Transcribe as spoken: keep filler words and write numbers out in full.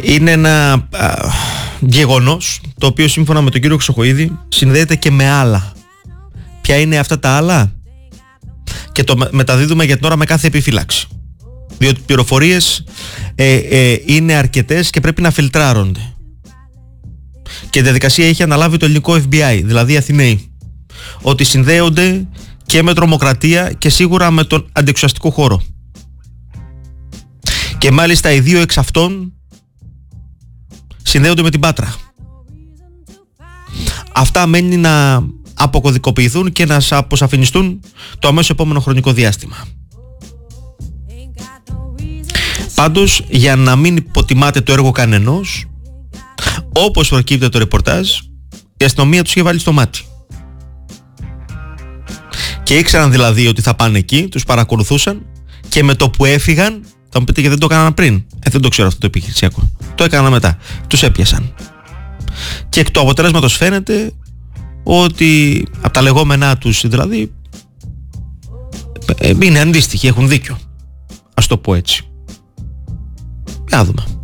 είναι ένα α, γεγονός το οποίο σύμφωνα με τον κύριο Χρυσοχοΐδη συνδέεται και με άλλα. Ποια είναι αυτά τα άλλα? Και το μεταδίδουμε για την ώρα με κάθε επιφύλαξη, διότι οι πληροφορίες ε, ε, είναι αρκετές και πρέπει να φιλτράρονται. Και η διαδικασία έχει αναλάβει το ελληνικό εφ μπι άι, δηλαδή οι Αθηναίοι, ότι συνδέονται και με τρομοκρατία και σίγουρα με τον αντιεξουσιαστικό χώρο. Και μάλιστα οι δύο εξ αυτών συνδέονται με την Πάτρα. Αυτά μένει να αποκωδικοποιηθούν και να αποσαφινιστούν το αμέσως επόμενο χρονικό διάστημα. Πάντως, για να μην υποτιμάτε το έργο κανενός, όπως προκύπτει το ρεπορτάζ, η αστυνομία τους είχε βάλει στο μάτι. Και ήξεραν δηλαδή ότι θα πάνε εκεί, τους παρακολουθούσαν και με το που έφυγαν, θα μου πείτε και δεν το έκαναν πριν. Ε, δεν το ξέρω αυτό το επιχειρησιακό. Το έκαναν μετά. Τους έπιασαν. Και εκ του αποτελέσματος φαίνεται ότι από τα λεγόμενά τους δηλαδή είναι αντίστοιχοι, έχουν δίκιο. Ας το πω έτσι. Για να δούμε.